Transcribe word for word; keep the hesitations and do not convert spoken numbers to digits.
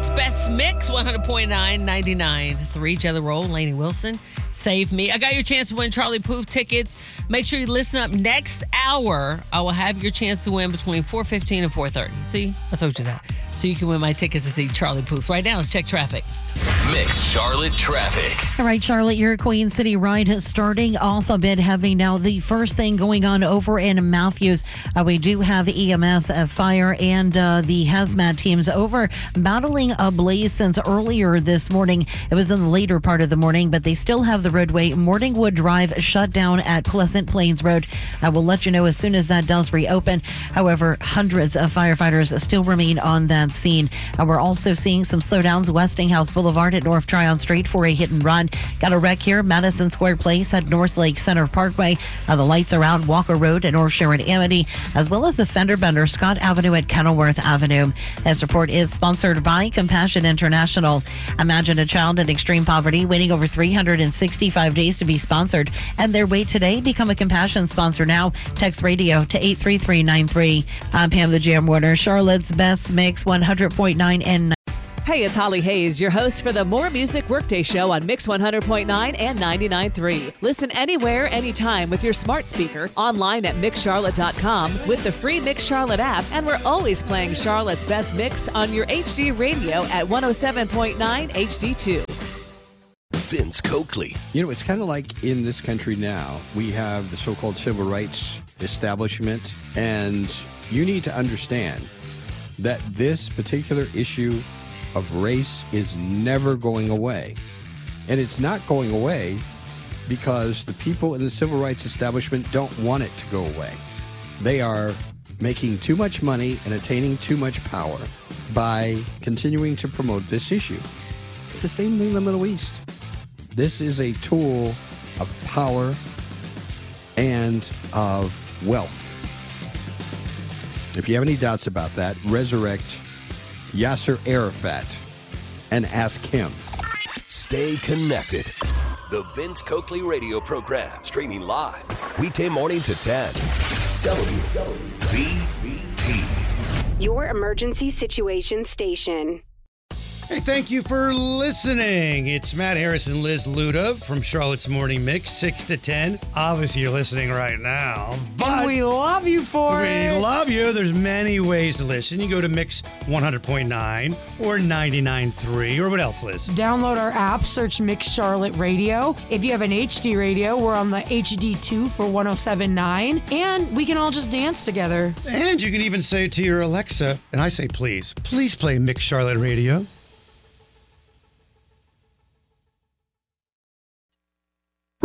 Charlotte's Best Mix, one hundred point nine, ninety-nine point three. Jelly Roll, Lainey Wilson, Save Me. I got your chance to win Charlie Puth tickets. Make sure you listen up next hour. I will have your chance to win between four fifteen and four thirty. See, I told you that. So you can win my tickets to see Charlie Puth. Right now, let's check traffic. Mix Charlotte traffic. All right, Charlotte, your Queen City ride is starting off a bit heavy now. The first thing going on over in Matthews, uh, we do have E M S, uh, fire, and uh, the hazmat teams over battling a blaze since earlier this morning. It was in the later part of the morning, but they still have the roadway Morningwood Drive shut down at Pleasant Plains Road. I will let you know as soon as that does reopen. However, hundreds of firefighters still remain on that scene. Uh, we're also seeing some slowdowns Westinghouse Boulevard at North Tryon Street for a hit and run. Got a wreck here, Madison Square Place at North Lake Center Parkway. Uh, the lights are out, Walker Road at North Sharon Amity, as well as a fender bender, Scott Avenue at Kenilworth Avenue. This report is sponsored by Compassion International. Imagine a child in extreme poverty waiting over three hundred sixty-five days to be sponsored, and their wait today. Become a Compassion sponsor now. Text radio to eight three three nine three. I'm Pam the Jam Warner, Charlotte's Best Mix, one hundred point nine and Hey, it's Holly Hayes, your host for the More Music Workday Show on Mix one hundred point nine and ninety-nine point three. Listen anywhere, anytime with your smart speaker, online at mix charlotte dot com, with the free Mix Charlotte app, and we're always playing Charlotte's Best Mix on your H D radio at one oh seven point nine H D two. Vince Coakley. You know, it's kind of like in this country now, we have the so-called civil rights establishment, and you need to understand that this particular issue of race is never going away. And it's not going away because the people in the civil rights establishment don't want it to go away. They are making too much money and attaining too much power by continuing to promote this issue. It's the same thing in the Middle East. This is a tool of power and of wealth. If you have any doubts about that, resurrect Yasser Arafat and ask him. Stay connected. The Vince Coakley radio program, streaming live weekday mornings at ten. W B T. Your emergency situation station. Hey, thank you for listening. It's Matt Harris and Liz Luda from Charlotte's Morning Mix, six to ten. Obviously, you're listening right now, but and we love you for we it. We love you. There's many ways to listen. You go to Mix one hundred point nine or ninety-nine point three, or what else, Liz? Download our app, search Mix Charlotte Radio. If you have an H D radio, we're on the H D two for one oh seven point nine, and we can all just dance together. And you can even say to your Alexa, and I say please, please play Mix Charlotte Radio.